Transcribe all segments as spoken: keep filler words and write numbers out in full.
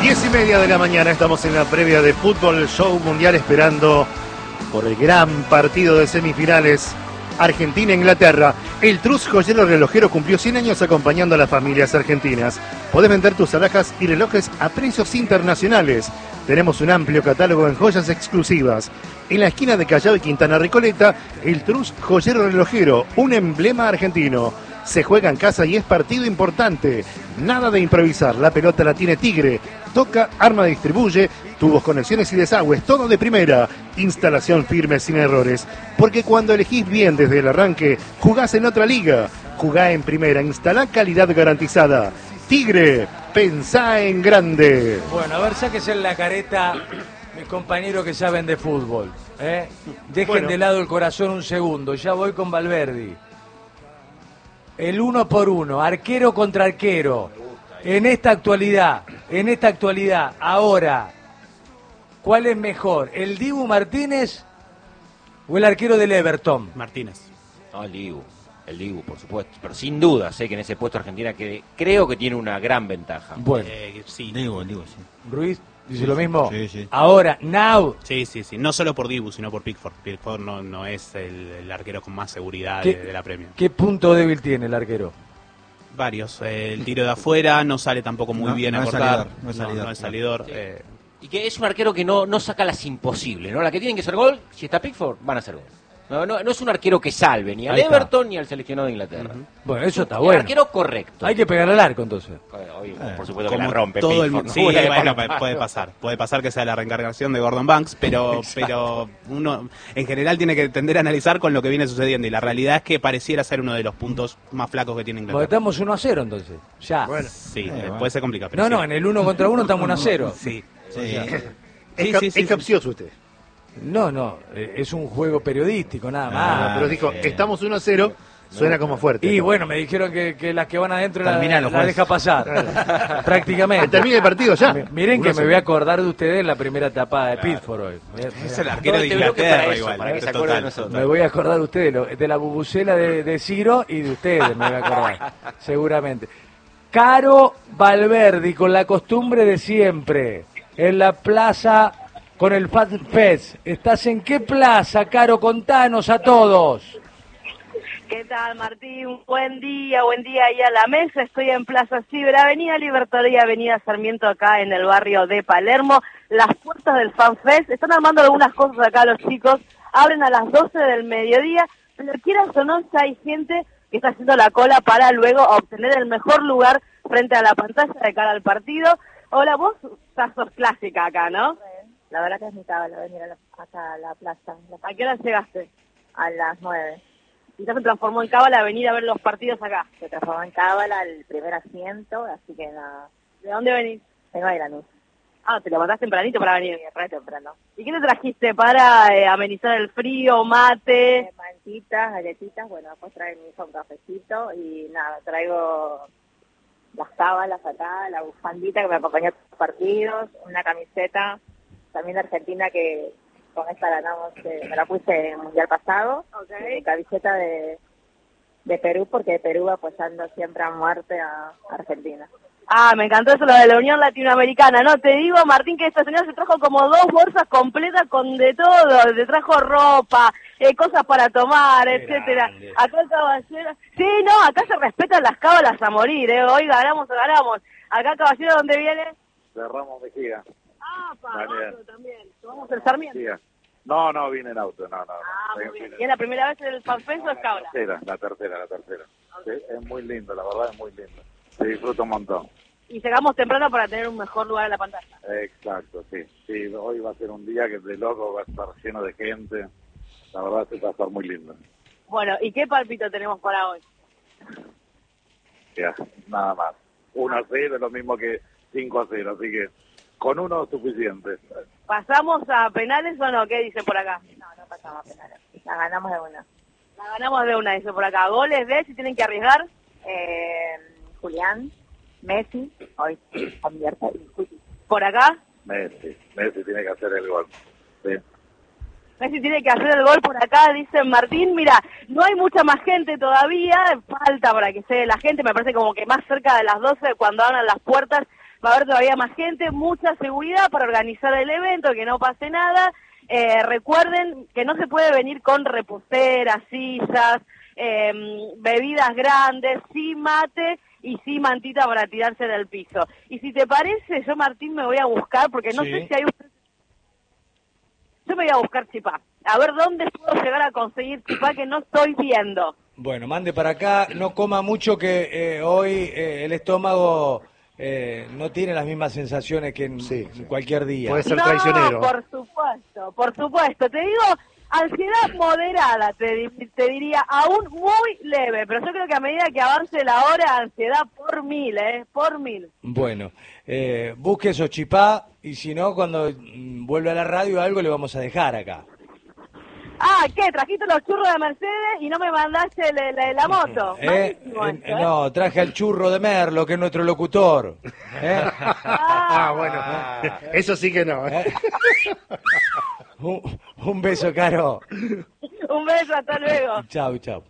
Diez y media de la mañana, estamos en la previa de Fútbol Show Mundial esperando por el gran partido de semifinales Argentina-Inglaterra. El Trus Joyero Relojero cumplió cien años acompañando a las familias argentinas. Podés vender tus alhajas y relojes a precios internacionales. Tenemos un amplio catálogo en joyas exclusivas. En la esquina de Callao y Quintana Recoleta, el Trus Joyero Relojero, un emblema argentino. Se juega en casa y es partido importante. Nada de improvisar, la pelota la tiene Tigre. Toca, arma, distribuye, tubos, conexiones y desagües, todo de primera. Instalación firme sin errores. Porque cuando elegís bien desde el arranque, jugás en otra liga. Jugá en primera, instalá calidad garantizada. Tigre, pensá en grande. Bueno, a ver, sáquese la careta mis compañeros que saben de fútbol. ¿eh? Dejen bueno. de lado el corazón un segundo, ya voy con Valverdi. El uno por uno, arquero contra arquero. En esta actualidad, en esta actualidad, ahora, ¿cuál es mejor? ¿El Dibu Martínez o el arquero del Everton? Martínez. No, el Dibu, el Dibu, por supuesto. Pero sin duda, sé que en ese puesto Argentina que creo que tiene una gran ventaja. Bueno, eh, sí. Dibu, el Dibu, sí. Ruiz dice sí, lo mismo. Sí, sí. Ahora, now. Sí, sí, sí. No solo por Dibu, sino por Pickford. Pickford no, no es el, el arquero con más seguridad de, de la Premier. ¿Qué punto débil tiene el arquero? Varios. Eh, el tiro de afuera no sale tampoco muy no, bien no a es cortar. salidor, no es no, salidor. no es salidor. Sí. Eh. Y que es un arquero que no, no saca las imposibles, ¿no? La que tienen que ser gol, si está Pickford, van a hacer gol. No, no, no es un arquero que salve ni al Everton ni al seleccionado de Inglaterra. Uh-huh. Bueno, eso está el bueno. arquero correcto. Hay que pegar al arco, entonces. Hoy, eh, por supuesto Como que la rompe todo Pickford, el mundo. ¿no? Sí, bueno, puede pasar. Puede pasar que sea la reencarnación de Gordon Banks, pero, pero uno en general tiene que tender a analizar con lo que viene sucediendo. Y la realidad es que pareciera ser uno de los puntos más flacos que tiene Inglaterra. Porque estamos uno a cero, entonces. Ya. Bueno, sí, eh, bueno. puede ser complicado. No, sí. no, en el uno contra uno estamos uno a cero. Sí. Sí. Es, Sí, cap- sí, sí, es capcioso usted. No, no, eh, es un juego periodístico, nada más. Ah, pero dijo, sí. estamos uno a cero, suena como fuerte. Y bueno, me dijeron que, que las que van adentro la, Terminalo, la juez. deja pasar. Que Prácticamente. termine el partido ya. M- Miren que Uno a me voy a cero. acordar de ustedes en la primera etapa de Pittsburgh hoy. Es el arquero No, de te bloque para Inglaterra eso, igual. para que se total, acuerde de nosotros. Me voy a acordar de ustedes, lo- de la bubucela de, de Ciro y de ustedes, me voy a acordar, seguramente. Caro Valverdi, con la costumbre de siempre, en la plaza con el Fan Fest. ¿Estás en qué plaza, Caro? Contanos a todos. ¿Qué tal, Martín? Buen día, buen día ahí a la mesa. Estoy en Plaza Ciber, Avenida Libertad y Avenida Sarmiento, acá en el barrio de Palermo. Las puertas del Fan Fest, están armando algunas cosas acá los chicos, abren a las doce del mediodía, pero quieras o no, ya hay gente que está haciendo la cola para luego obtener el mejor lugar frente a la pantalla de cara al partido. Hola, vos ya sos clásica acá, ¿no? La verdad que es mi cábala venir a la, acá a la plaza. ¿A qué hora llegaste? A las nueve. Y ya se transformó en cábala venir a ver los partidos acá. Se transformó en cábala el primer asiento, así que nada. ¿De dónde venís? Vengo de Lanús. Ah, te levantaste tempranito para venir. Sí, re temprano. ¿Y qué te trajiste para eh, amenizar el frío, mate? Eh, mantitas, galletitas, bueno, después trae mi hijo un cafecito y nada, traigo las cábalas acá, la bufandita que me acompañó a todos los partidos, una camiseta también de Argentina que con esta ganamos, eh, me la puse en el Mundial pasado, Okay. y camiseta de, de Perú, porque Perú apoyando siempre a muerte a Argentina. Ah, me encantó eso, lo de la Unión Latinoamericana, ¿no? Te digo, Martín, que esta señora se trajo como dos bolsas completas con de todo, te trajo ropa, eh, cosas para tomar, Qué etcétera. grande. Acá el caballero... Sí, no, acá se respetan las cábalas a morir, ¿eh? Hoy ganamos o ganamos. Acá, caballero, ¿dónde viene? De Ramos Mejía. Ah, para Daniel. otro también. Tomamos el Sarmiento. Sí. No, no, vine en auto, no, no. no. Ah, muy Vengo bien. en- ¿Y es la primera vez en el FanFest o es La cábala? tercera, la tercera, la tercera. Sí, es muy lindo, la verdad es muy lindo. Se disfruta un montón. Y llegamos temprano para tener un mejor lugar en la pantalla. Exacto, sí. Sí, hoy va a ser un día que de loco va a estar lleno de gente. La verdad se va a estar muy lindo. Bueno, ¿y qué palpito tenemos para hoy? Ya, nada más. uno a cero es lo mismo que cinco a cero, así que con uno es suficiente. ¿Pasamos a penales o no? ¿Qué dice por acá? No, no pasamos a penales. La ganamos de una. La ganamos de una, dice por acá. ¿Goles de si tienen que arriesgar? Eh, Julián, Messi, hoy convierte y Cuti. ¿Por acá? Messi, Messi tiene que hacer el gol. Sí. Messi tiene que hacer el gol por acá, dice Martín. Mira, no hay mucha más gente todavía, falta para que se la gente, me parece como que más cerca de las doce, cuando abran las puertas, va a haber todavía más gente, mucha seguridad para organizar el evento, que no pase nada. Eh, recuerden que no se puede venir con reposteras, sillas, eh, bebidas grandes, sí mate y sí mantita para tirarse en el piso. Y si te parece, yo Martín me voy a buscar, porque no sí. sé si hay un... Yo me voy a buscar chipá, a ver dónde puedo llegar a conseguir chipá que no estoy viendo. Bueno, mande para acá, no coma mucho que eh, hoy eh, el estómago eh, no tiene las mismas sensaciones que en, Sí, sí. en cualquier día. Puede ser no, traicionero. por supuesto, por supuesto. Te digo, ansiedad moderada, te, di- te diría, aún muy leve, pero yo creo que a medida que avance la hora, ansiedad por mil, ¿eh? Por mil. Bueno, eh, busque esos chipá y si no, cuando mm, vuelva a la radio algo le vamos a dejar acá. Ah, ¿qué? ¿Trajiste los churros de Mercedes y no me mandaste la, la, la moto? Eh, Malísimo eh, esto, ¿eh? no, traje al churro de Merlo, que es nuestro locutor. ¿Eh? Ah, bueno, eso sí que no. ¿eh? ¿Eh? un, un beso, Caro. Un beso, hasta luego. Chau, chau.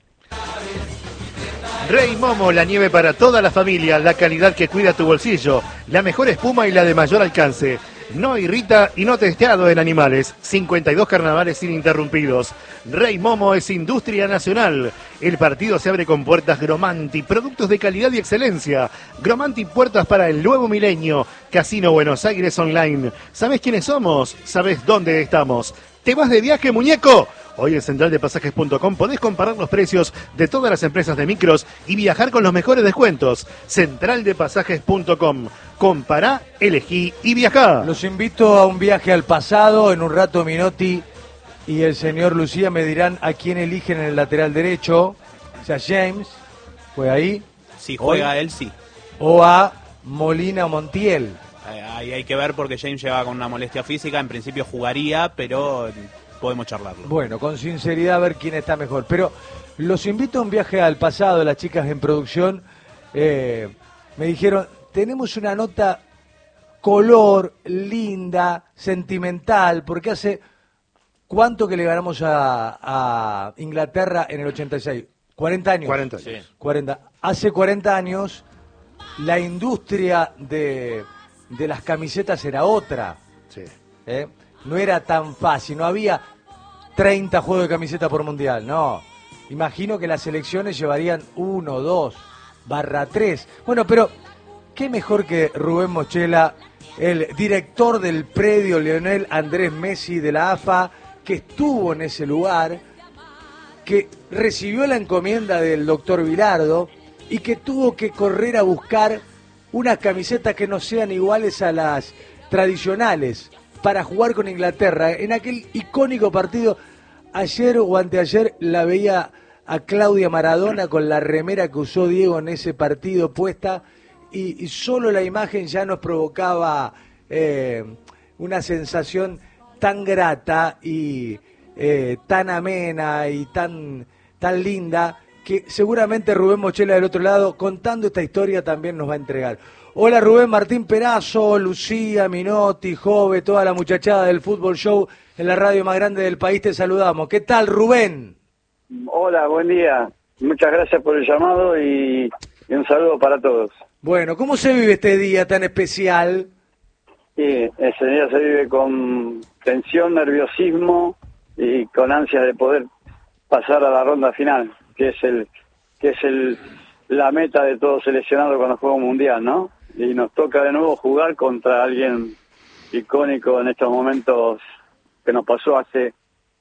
Rey Momo, la nieve para toda la familia, la calidad que cuida tu bolsillo, la mejor espuma y la de mayor alcance. No irrita y no testeado en animales. cincuenta y dos carnavales ininterrumpidos. Rey Momo es industria nacional. El partido se abre con puertas Gromanti, productos de calidad y excelencia. Gromanti, puertas para el nuevo milenio. Casino Buenos Aires Online. ¿Sabés quiénes somos? ¿Sabés dónde estamos? ¿Te vas de viaje, muñeco? Hoy en central de pasajes punto com podés comparar los precios de todas las empresas de micros y viajar con los mejores descuentos. central de pasajes punto com. Compará, elegí y viajá. Los invito a un viaje al pasado. En un rato Minotti y el señor Lucía me dirán a quién eligen en el lateral derecho. O sea, James, fue ahí. Si juega Hoy. él, sí. O a Molina Montiel. Eh, Ahí hay que ver porque James lleva con una molestia física. En principio jugaría, pero podemos charlarlo. Bueno, con sinceridad a ver quién está mejor. Pero los invito a un viaje al pasado. Las chicas en producción eh, me dijeron, tenemos una nota color, linda, sentimental, porque hace cuánto que le ganamos a, a Inglaterra en el ochenta y seis. cuarenta años. cuarenta Sí. años. cuarenta. Hace cuarenta años la industria de, de las camisetas era otra. Sí. ¿eh? No era tan fácil, no había treinta juegos de camiseta por mundial, no. Imagino que las selecciones llevarían uno, dos, barra tres. Bueno, pero qué mejor que Rubén Mochela, el director del predio Lionel Andrés Messi de la A F A, que estuvo en ese lugar, que recibió la encomienda del doctor Bilardo y que tuvo que correr a buscar unas camisetas que no sean iguales a las tradicionales para jugar con Inglaterra. En aquel icónico partido, ayer o anteayer la veía a Claudia Maradona con la remera que usó Diego en ese partido puesta y, y solo la imagen ya nos provocaba eh, una sensación tan grata y eh, tan amena y tan, tan linda que seguramente Rubén Mochela del otro lado, contando esta historia, también nos va a entregar. Hola Rubén, Martín Perazo, Lucía, Minotti, Jove, toda la muchachada del Fútbol Show en la radio más grande del país, te saludamos. ¿Qué tal, Rubén? Hola, buen día. Muchas gracias por el llamado y, y un saludo para todos. Bueno, ¿cómo se vive este día tan especial? Sí, ese día se vive con tensión, nerviosismo y con ansias de poder pasar a la ronda final, que es el que es el la meta de todo seleccionado cuando juega un mundial, ¿no? Y nos toca de nuevo jugar contra alguien icónico en estos momentos que nos pasó hace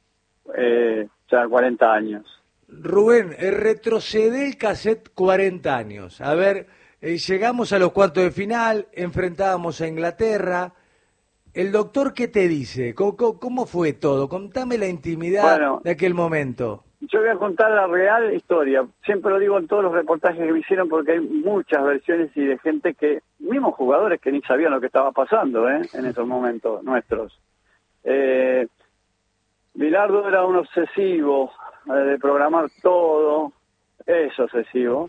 eh, ya cuarenta años. Rubén, eh, retrocede el cassette cuarenta años. A ver, eh, llegamos a los cuartos de final, enfrentábamos a Inglaterra. ¿El doctor qué te dice? ¿Cómo, cómo, cómo fue todo? Contame la intimidad Bueno, de aquel momento. Yo voy a contar la real historia. Siempre lo digo en todos los reportajes que me hicieron porque hay muchas versiones y de gente que, mismos jugadores que ni sabían lo que estaba pasando ¿eh? en esos momentos nuestros. Eh, Bilardo era un obsesivo eh, de programar todo, es obsesivo.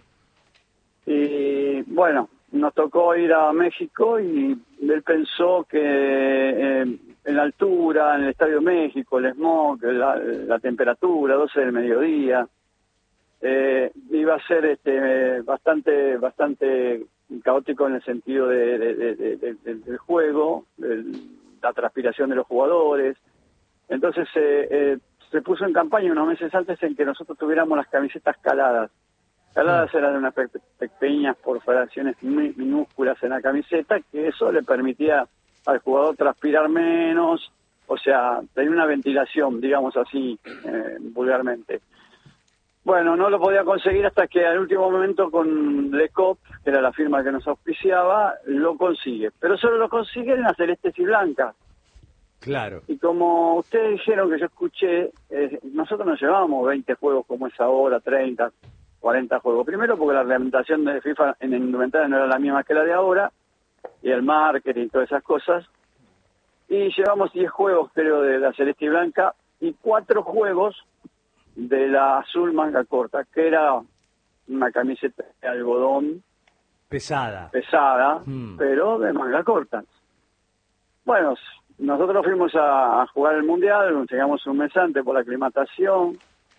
Y bueno, nos tocó ir a México y él pensó que eh, en la altura, en el Estadio México, el smog, la, la temperatura, doce del mediodía, eh, iba a ser este bastante bastante caótico en el sentido de, de, de, de, de, de, del juego, de la transpiración de los jugadores. Entonces eh, eh, se puso en campaña unos meses antes en que nosotros tuviéramos las camisetas caladas. Caladas eran unas pe pequeñas perforaciones minúsculas en la camiseta, que eso le permitía al jugador transpirar menos, o sea, tenía una ventilación, digamos así, eh, vulgarmente. Bueno, no lo podía conseguir hasta que al último momento con Le Cop, que era la firma que nos auspiciaba, lo consigue. Pero solo lo consigue en las celestes y blancas. Claro. Y como ustedes dijeron que yo escuché, eh, nosotros nos llevábamos veinte juegos como es ahora, treinta, cuarenta juegos. Primero porque la reglamentación de FIFA en el indumentaria no era la misma que la de ahora, y el marketing y todas esas cosas. Y llevamos diez juegos, creo, de la celeste y blanca, y cuatro juegos de la azul manga corta, que era una camiseta de algodón pesada, pesada, mm. pero de manga corta. Bueno, nosotros fuimos a, a jugar el Mundial, llegamos un mes antes por la aclimatación,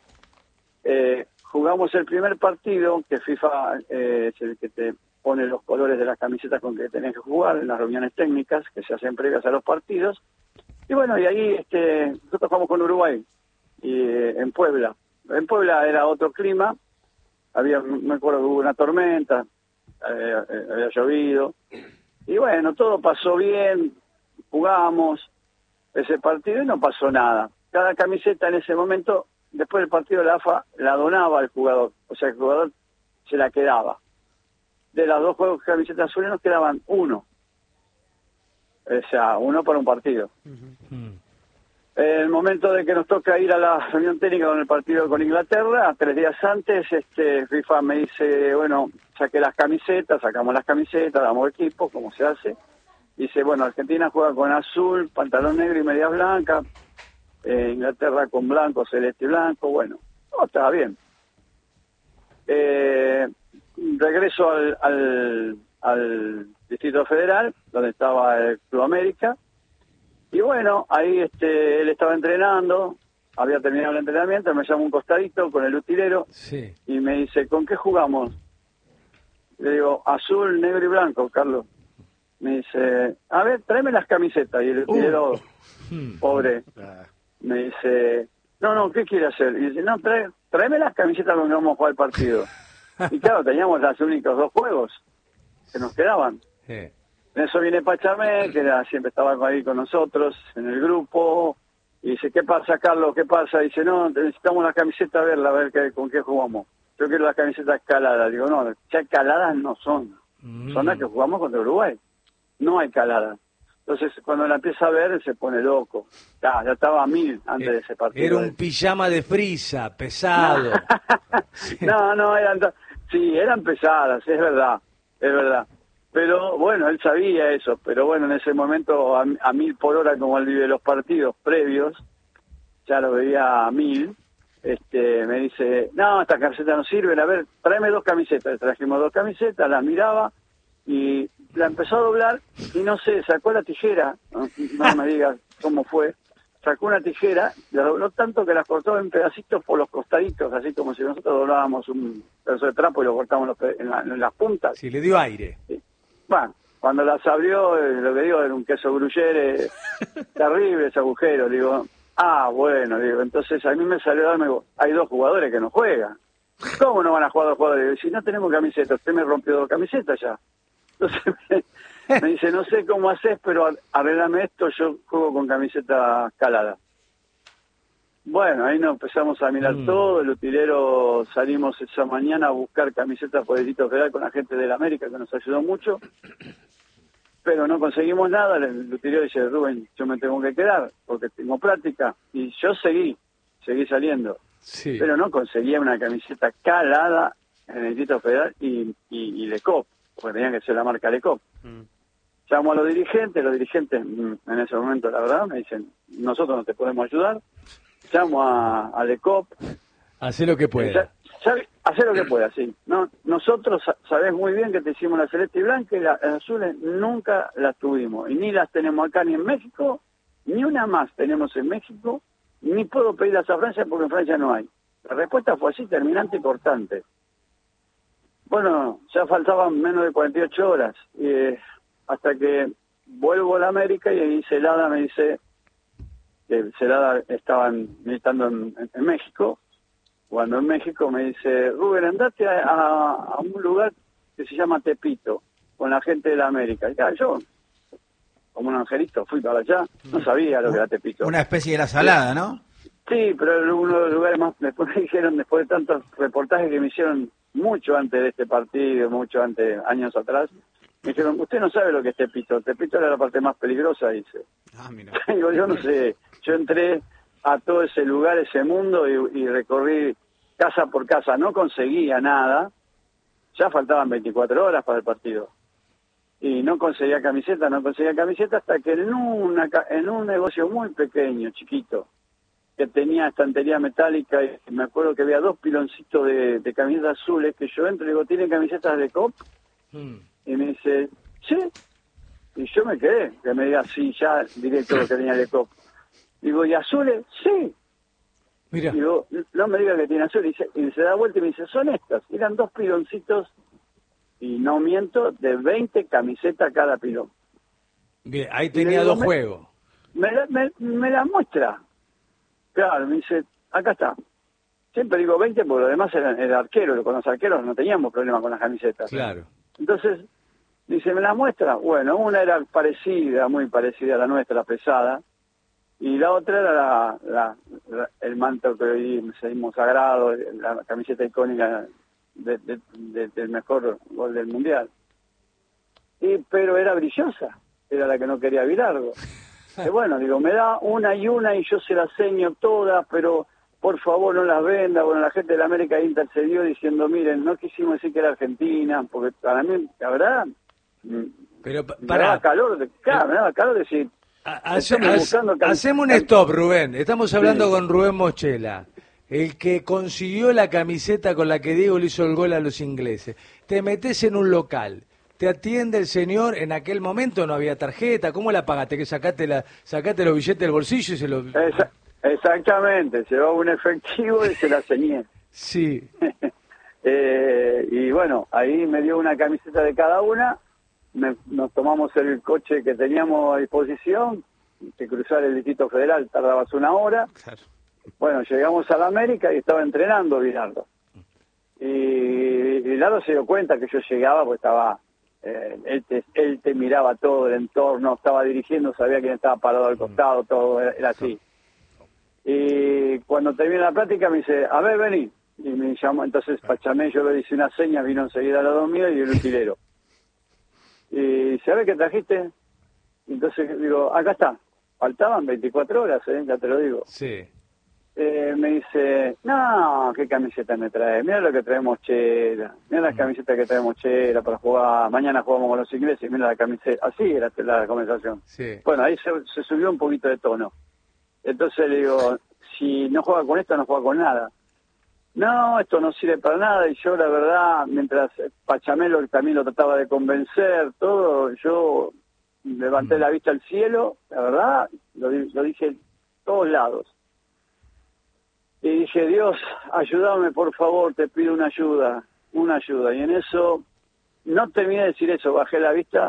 eh, jugamos el primer partido, que FIFA eh, es el que te pone los colores de las camisetas con que tenés que jugar en las reuniones técnicas que se hacen previas a los partidos, y bueno, y ahí este, nosotros jugamos con Uruguay, y eh, en Puebla. En Puebla era otro clima, había, me acuerdo que hubo una tormenta, eh, eh, había llovido, y bueno, todo pasó bien, jugamos ese partido y no pasó nada. Cada camiseta en ese momento, después del partido de la A F A, la donaba al jugador, o sea, el jugador se la quedaba. De las dos juegos de camisetas azules nos quedaban uno, o sea, uno para un partido. Uh-huh. El momento de que nos toca ir a la reunión técnica con el partido con Inglaterra, tres días antes, este FIFA me dice, bueno, saqué las camisetas, sacamos las camisetas, damos equipo, como se hace. Dice, bueno, Argentina juega con azul, pantalón negro y medias blancas, eh, Inglaterra con blanco, celeste y blanco, bueno, oh, estaba bien. Eh, regreso al, al, al Distrito Federal, donde estaba el Club América, y bueno, ahí este él estaba entrenando, había terminado el entrenamiento, me llama un costadito con el utilero, sí. Y me dice, ¿con qué jugamos? Le digo, azul, negro y blanco, Carlos. Me dice, a ver, tráeme las camisetas. Y el utilero, uh. pobre, me dice, no, no, ¿qué quiere hacer? Y dice, no, trae, tráeme las camisetas con que vamos a jugar el partido. Y claro, teníamos los únicos dos juegos que nos quedaban. Sí. En eso viene Pachamé, que era, siempre estaba ahí con nosotros, en el grupo, y dice, ¿qué pasa, Carlos? ¿Qué pasa? Y dice, no, necesitamos la camiseta, a verla, a ver qué, con qué jugamos. Yo quiero las camisetas caladas. Digo, no, ya caladas no son. Mm. Son las que jugamos contra Uruguay. No hay calada. Entonces, cuando la empieza a ver, se pone loco. Ya, ya estaba a mil antes eh, de ese partido. Era un pijama de frisa, pesado. no, no, eran... Sí, eran pesadas, es verdad, es verdad. Pero bueno, él sabía eso, pero bueno, en ese momento a, a mil por hora, como él vive los partidos previos, ya lo veía a mil, este, me dice, no, estas camisetas no sirven, a ver, tráeme dos camisetas. Trajimos dos camisetas, las miraba y la empezó a doblar y no sé, sacó la tijera, no, no me digas cómo fue, sacó una tijera, la dobló tanto que las cortó en pedacitos por los costaditos, así como si nosotros doblábamos un pedazo de trapo y lo cortábamos en, la, en las puntas. Sí, le dio aire. Sí. Bueno, cuando las abrió, eh, lo que digo, era un queso gruyere, terrible ese agujero, digo, ah, bueno, digo, entonces a mí me salió, darme, hay dos jugadores que no juegan. ¿Cómo no van a jugar dos jugadores? Digo, si no tenemos camisetas, usted me rompió dos camisetas ya. Entonces me, me dice, no sé cómo haces, pero arreglame esto, yo juego con camiseta calada. Bueno, ahí nos empezamos a mirar mm. todo, el utilero salimos esa mañana a buscar camisetas por el Distrito Federal con la gente de la América, que nos ayudó mucho, pero no conseguimos nada. El utilero dice, Rubén, yo me tengo que quedar, porque tengo práctica, y yo seguí, seguí saliendo, sí. Pero no conseguía una camiseta calada en el Distrito Federal y, y, y Le Cop, porque tenía que ser la marca Le Cop. Mm. Llamo a los dirigentes, los dirigentes en ese momento, la verdad, me dicen, nosotros no te podemos ayudar. Llamo a, a Le Cop. Hace lo que pueda. Hace lo que pueda, sí. No, nosotros sabés muy bien que te hicimos la celeste y blanca y la, las azules nunca las tuvimos. Y ni las tenemos acá ni en México, ni una más tenemos en México, ni puedo pedirlas a Francia porque en Francia no hay. La respuesta fue así, terminante y cortante. Bueno, ya faltaban menos de cuarenta y ocho horas, y, eh, hasta que vuelvo a la América y ahí Celada me dice que Celada estaban militando en, en, en México. Cuando en México me dice, Rubén, andate a, a, a un lugar que se llama Tepito, con la gente de la América. Y ya, yo, como un angelito, fui para allá, no sabía lo que era Tepito. Una especie de la Salada, ¿no? Sí, pero era uno de los lugares más, después me dijeron, después de tantos reportajes que me hicieron mucho antes de este partido, mucho antes, años atrás, me dijeron, usted no sabe lo que es Tepito, Tepito era la parte más peligrosa, dice. Ah, mira. Digo, yo no sé, yo entré a todo ese lugar, ese mundo, y, y recorrí casa por casa, no conseguía nada, ya faltaban veinticuatro horas para el partido, y no conseguía camiseta, no conseguía camiseta, hasta que en, una, en un negocio muy pequeño, chiquito, que tenía estantería metálica, y me acuerdo que había dos piloncitos de, de camisetas azules, que yo entro y digo, ¿tienen camisetas de C O P? Mm. Y me dice, sí, y yo me quedé, que me diga, sí, ya directo lo que tenía de C O P. Digo, ¿y azules? Sí. Mira. Digo, no me diga que tiene azules, y se, y se da vuelta y me dice, son estas. Eran dos piloncitos, y no miento, de veinte camisetas cada pilón. Bien, ahí tenía digo, dos me, juegos. Me, me, me la muestra. Claro, me dice, acá está. Siempre digo veinte porque lo demás era el arquero, con los arqueros no teníamos problema con las camisetas. Claro. Entonces, dice, ¿me la muestra? Bueno, una era parecida, muy parecida a la nuestra, pesada, y la otra era la, la, la, el manto que hoy seguimos sagrado, la camiseta icónica de, de, de, del mejor gol del Mundial. Y, pero era brillosa, era la que no quería Bilardo. Y bueno, digo, me da una y una y yo se las seño todas, pero por favor no las venda. Bueno, la gente de la América intercedió diciendo, miren, no quisimos decir que era Argentina, porque para mí, la verdad, pero pa- me para, daba calor, de, claro, me daba calor decir... Hace, hace, hacemos un stop, Rubén. Estamos hablando sí. con Rubén Moschela, el que consiguió la camiseta con la que Diego le hizo el gol a los ingleses. Te metes en un local, te atiende el señor, en aquel momento no había tarjeta, ¿cómo la pagaste? Que sacaste, la, sacaste los billetes del bolsillo y se los... Esa, exactamente, llevaba un efectivo y se la ceñé. Sí. eh, y bueno, ahí me dio una camiseta de cada una. Me, nos tomamos el coche que teníamos a disposición, que cruzar el Distrito Federal tardabas una hora. Claro. Bueno, llegamos a la América y estaba entrenando Bilardo. Y Bilardo se dio cuenta que yo llegaba, pues estaba, eh, él, te, él te miraba todo el entorno, estaba dirigiendo, sabía quién estaba parado al costado, todo era, era así. Y cuando terminé la plática me dice, a ver, vení. Y me llamó, entonces Pachamé, yo le hice una seña, vino enseguida al lado mío y el utilero. Y ¿sabes qué trajiste? Entonces digo, acá está. Faltaban veinticuatro horas, ¿eh? Ya te lo digo. Sí. Eh, me dice, no, ¿qué camiseta me trae? Mira lo que traemos Chela. Mira las camisetas que traemos Chela para jugar. Mañana jugamos con los ingleses, mira la camiseta. Así era la conversación. Sí. Bueno, ahí se, se subió un poquito de tono. Entonces le digo, si no juega con esto, no juega con nada. No, esto no sirve para nada, y yo la verdad, mientras Pachamelo también lo trataba de convencer, todo, yo levanté la vista al cielo, la verdad, lo, lo dije en todos lados. Y dije, Dios, ayúdame por favor, te pido una ayuda, una ayuda. Y en eso, no terminé de decir eso, bajé la vista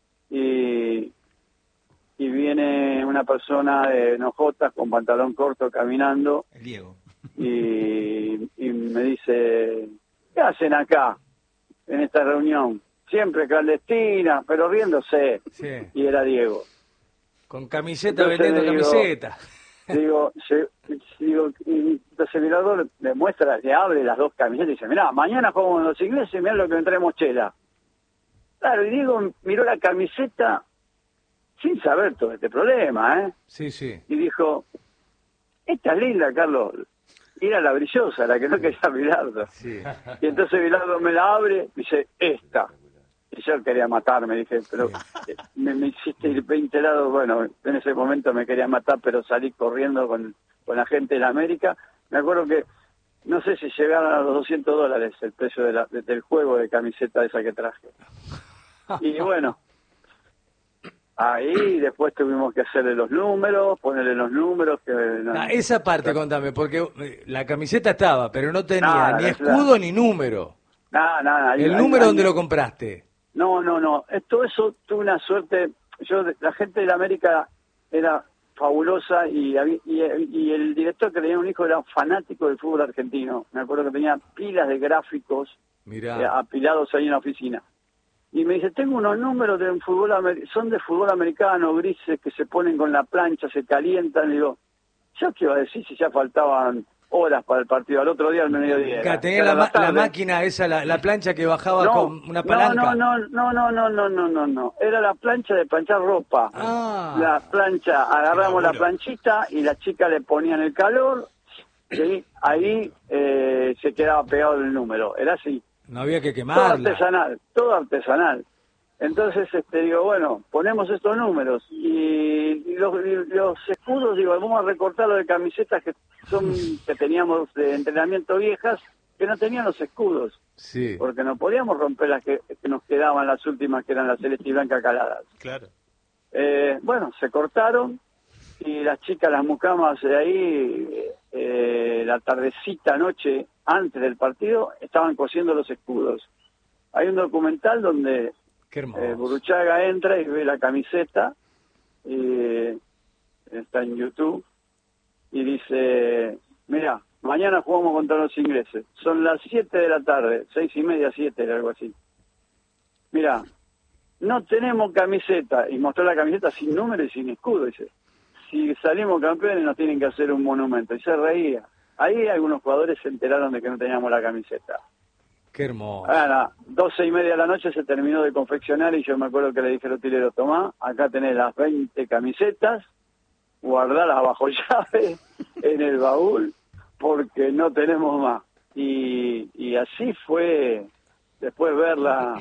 y, y viene una persona de enojotas con pantalón corto caminando. El Diego. Y, y me dice, ¿qué hacen acá en esta reunión? Siempre clandestina, pero riéndose. Sí. Y era Diego. Con camiseta, vendiendo digo, camiseta. Digo, se, digo y entonces el mirador le muestra, le abre las dos camisetas y dice, mirá, mañana jugamos con los ingleses, mirá lo que me traemos Chela. Claro, y Diego miró la camiseta sin saber todo este problema, ¿eh? Sí, sí. Y dijo, esta es linda, Carlos. Y era la brillosa, la que no quería Bilardo. Sí. Y entonces Bilardo me la abre y dice, esta. Y yo quería matarme, dije, pero sí. me, me hiciste ir veinte lados. Bueno, en ese momento me quería matar, pero salí corriendo con, con la gente de la América. Me acuerdo que, no sé si llegaron a los doscientos dólares el precio de la, de, del juego de camiseta esa que traje. Y bueno, ahí después tuvimos que hacerle los números, ponerle los números. que no, ah, Esa parte, contame, porque la camiseta estaba, pero no tenía nada, ni escudo la... ni número. Nada, nada. ¿El número dónde lo compraste? No, no, no. Todo eso tuve una suerte. Yo, la gente de la América era fabulosa y, y, y el director que tenía un hijo era fanático del fútbol argentino. Me acuerdo que tenía pilas de gráficos eh, apilados ahí en la oficina. Y me dice, tengo unos números de fútbol, son de fútbol americano, grises, que se ponen con la plancha, se calientan. Y digo, ¿yo qué iba a decir si ya faltaban horas para el partido? Al otro día, al mediodía. Tenía la, la, la máquina esa, la, la plancha que bajaba no, con una palanca. No, no, no, no, no, no, no, no, no. Era la plancha de planchar ropa. Ah. La plancha, agarramos la planchita y las chicas le ponían el calor y ahí eh, se quedaba pegado el número. Era así. No había que quemarla. Todo artesanal, todo artesanal. Entonces, este, digo, bueno, ponemos estos números y, y los, y los escudos, digo, vamos a recortarlo de camisetas que son que teníamos de entrenamiento viejas, que no tenían los escudos. Sí. Porque no podíamos romper las que, que nos quedaban, las últimas, que eran las celeste y blanca caladas. Claro. Eh, bueno, se cortaron y las chicas, las mucamas de ahí, eh, la tardecita, noche, antes del partido, estaban cosiendo los escudos. Hay un documental donde eh, Burruchaga entra y ve la camiseta, y está en YouTube, y dice, mira, mañana jugamos contra los ingleses, son las siete de la tarde, seis y media, siete, algo así. Mira, no tenemos camiseta, y mostró la camiseta sin número y sin escudo, dice, si salimos campeones nos tienen que hacer un monumento, y se reía. Ahí algunos jugadores se enteraron de que no teníamos la camiseta. Qué hermoso. Ahora, doce y media de la noche se terminó de confeccionar y yo me acuerdo que le dije al utilero, tomá, acá tenés las veinte camisetas, guardalas bajo llave en el baúl, porque no tenemos más. Y, y así fue, después verla,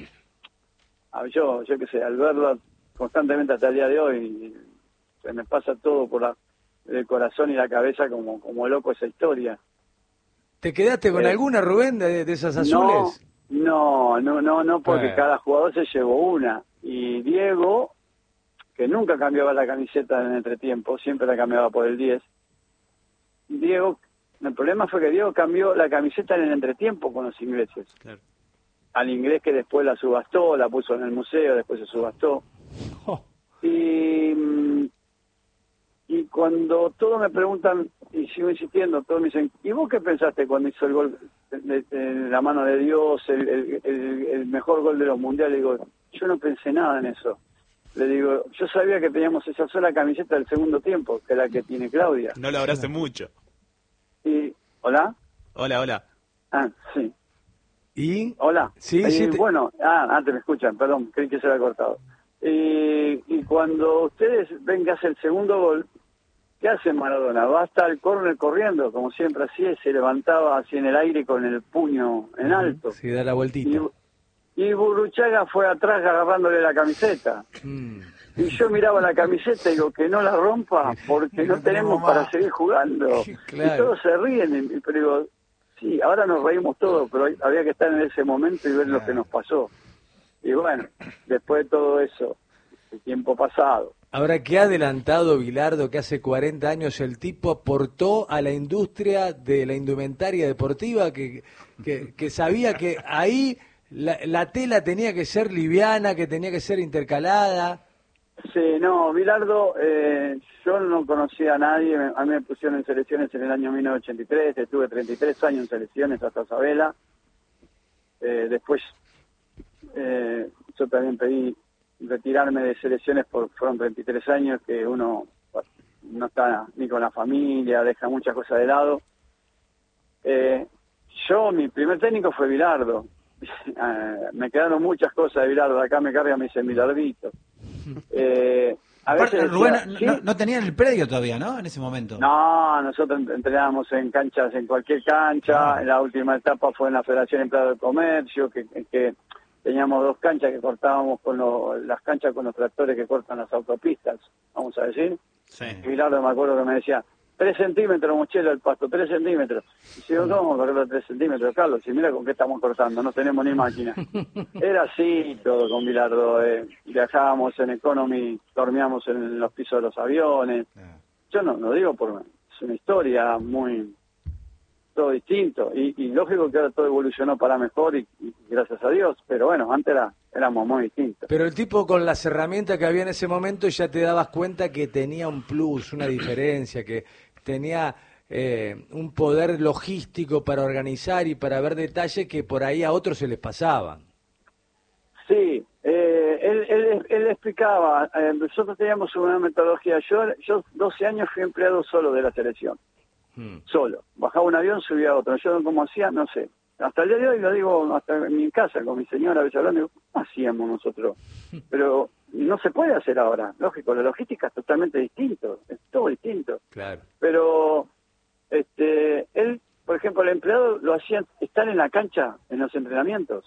yo, yo qué sé, al verla constantemente hasta el día de hoy, se me pasa todo por la, el corazón y la cabeza como, como loco esa historia. ¿Te quedaste con eh, alguna, Rubén, de, de esas azules? No, no, no, no, porque eh. cada jugador se llevó una. Y Diego, que nunca cambiaba la camiseta en el entretiempo, siempre la cambiaba por el diez. Diego, el problema fue que Diego cambió la camiseta en el entretiempo con los ingleses. Claro. Al inglés que después la subastó, la puso en el museo, después se subastó. Oh. Y... Y cuando todos me preguntan, y sigo insistiendo, todos me dicen, ¿y vos qué pensaste cuando hizo el gol de, de, de la mano de Dios, el, el, el, el mejor gol de los mundiales? Le digo, yo no pensé nada en eso. Le digo, yo sabía que teníamos esa sola camiseta del segundo tiempo, que es la que tiene Claudia. No lo abrace mucho. Y, ¿hola? Hola, hola. Ah, sí. ¿Y? Hola. Sí, y, sí. Te... Bueno, ah, antes me escuchan, perdón, creí que se había cortado. Y, y cuando ustedes ven que hace el segundo gol, ¿qué hace Maradona? Va hasta el córner corriendo, como siempre hacía, se levantaba así en el aire con el puño en alto. Sí, da la vueltita. Y, y Burruchaga fue atrás agarrándole la camiseta. Mm. Y yo miraba la camiseta y digo, que no la rompa, porque no tenemos para seguir jugando. Claro. Y todos se ríen, pero digo, sí, ahora nos reímos todos, pero había que estar en ese momento y ver claro. lo que nos pasó. Y bueno, después de todo eso, el tiempo pasado. Ahora, ¿qué ha adelantado Bilardo, que hace cuarenta años el tipo aportó a la industria de la indumentaria deportiva, que, que, que sabía que ahí la, la tela tenía que ser liviana, que tenía que ser intercalada? Sí, no, Bilardo, eh, yo no conocía a nadie, a mí me pusieron en selecciones en el año mil novecientos ochenta y tres, estuve treinta y tres años en selecciones hasta Sabela, eh, después eh, yo también pedí retirarme de selecciones por fueron treinta y tres años que uno no está ni con la familia, deja muchas cosas de lado. Eh, yo, mi primer técnico fue Bilardo. Me quedaron muchas cosas de Bilardo, acá me carga, me dice Bilardito. Eh, a Aparte, veces Rubén, decía, ¿sí? no, no tenían el predio todavía, ¿no? En ese momento. No, nosotros entrenábamos en canchas, en cualquier cancha. En la última etapa fue en la Federación Empleado del Comercio, que, que teníamos dos canchas que cortábamos con lo, las canchas con los tractores que cortan las autopistas, vamos a decir. Sí. Y Bilardo me acuerdo que me decía, tres centímetros, mochila el pasto, tres centímetros. Y si yo, ¿cómo correr tres centímetros, Carlos? Y mira con qué estamos cortando, no tenemos ni máquina. Era así todo con Bilardo. Eh. Viajábamos en Economy, dormíamos en los pisos de los aviones. Yo no lo digo por... Es una historia muy... todo distinto. Y, y lógico que ahora todo evolucionó para mejor y, y gracias a Dios, pero bueno, antes era, éramos muy distintos. Pero el tipo con las herramientas que había en ese momento ya te dabas cuenta que tenía un plus, una diferencia, que tenía eh, un poder logístico para organizar y para ver detalles que por ahí a otros se les pasaban. Sí, eh, él, él, él explicaba, eh, nosotros teníamos una metodología, yo, yo doce años fui empleado solo de la selección, hmm. solo, bajaba un avión, subía a otro, yo como hacía, no sé, hasta el día de hoy lo digo, hasta en mi casa con mi señora a veces hablando, digo, ¿cómo hacíamos nosotros? Pero no se puede hacer ahora, lógico, la logística es totalmente distinto, es todo distinto, claro. Pero este, él, por ejemplo, el empleado lo hacía estar en la cancha, en los entrenamientos.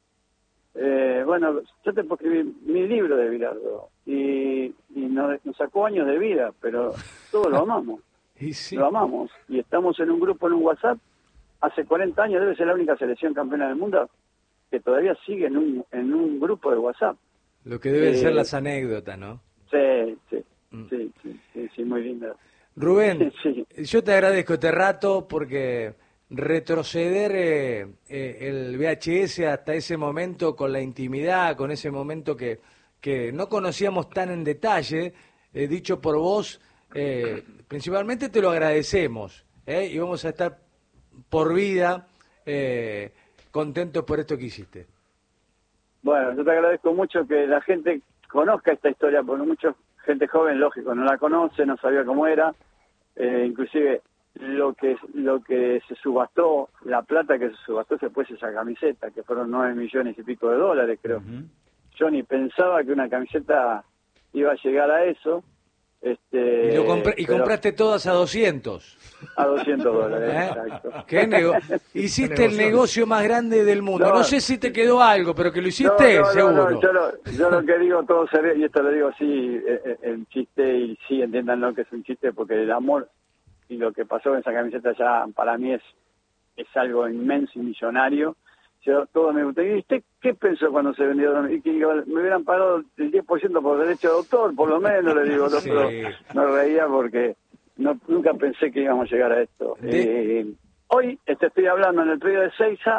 Eh, bueno, yo te puedo escribir mi libro de Bilardo y, y nos, nos sacó años de vida, pero todos lo amamos, y sí. lo amamos y estamos en un grupo en un WhatsApp, hace cuarenta años, debe ser la única selección campeona del mundo que todavía sigue en un, en un grupo de WhatsApp. Lo que deben eh, ser las anécdotas, ¿no? Sí, sí, mm. sí, sí, sí, sí, muy linda. Rubén, sí. yo te agradezco este rato porque retroceder eh, eh, el V H S hasta ese momento con la intimidad, con ese momento que, que no conocíamos tan en detalle, eh, dicho por vos, eh, principalmente te lo agradecemos eh, y vamos a estar por vida eh, contentos por esto que hiciste. Bueno, yo te agradezco mucho que la gente conozca esta historia, porque mucha gente joven, lógico, no la conoce, no sabía cómo era, eh, inclusive lo que lo que se subastó, la plata que se subastó después esa camiseta, que fueron nueve millones y pico de dólares, creo. Uh-huh. Yo ni pensaba que una camiseta iba a llegar a eso. Este, y, lo compré, y compraste todas a doscientos. A doscientos dólares, ¿Eh? exacto. ¿Qué nego hiciste el negocio más grande del mundo. No, no sé si te quedó algo, pero que lo hiciste, no, no, seguro. No, no, yo, lo, yo lo que digo todo se ve, y esto lo digo así eh, en chiste, y sí, entiéndanlo que es un chiste, porque el amor y lo que pasó en esa camiseta ya para mí es es algo inmenso y millonario. Yo, todo me gusta. ¿Y usted qué pensó cuando se vendió? Y que me hubieran pagado el diez por ciento por derecho de autor, por lo menos, le digo. Sí. Pero me reía porque no, nunca pensé que íbamos a llegar a esto. De... Eh, hoy te estoy hablando en el predio de Seiza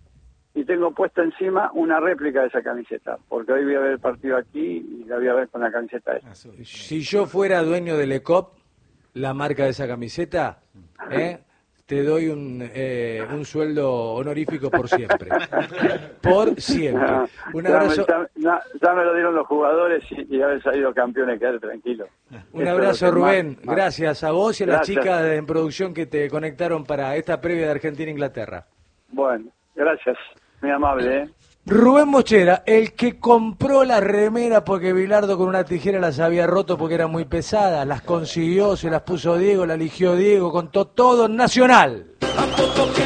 y tengo puesta encima una réplica de esa camiseta, porque hoy voy a ver el partido aquí y la voy a ver con la camiseta esa. Si yo fuera dueño del E C O P, la marca de esa camiseta, ¿eh? te doy un, eh, un sueldo honorífico por siempre. Por siempre. Un abrazo. Ya, ya, ya me lo dieron los jugadores y, y haber salido campeones, quedate tranquilo. Un Eso abrazo, Rubén. Más, más. Gracias a vos y a Gracias. las chicas en producción que te conectaron para esta previa de Argentina-Inglaterra. Bueno, gracias. Muy amable, ¿eh? Rubén Bochera, el que compró la remera porque Bilardo con una tijera las había roto porque eran muy pesadas, las consiguió, se las puso Diego, la eligió Diego, contó todo en Nacional.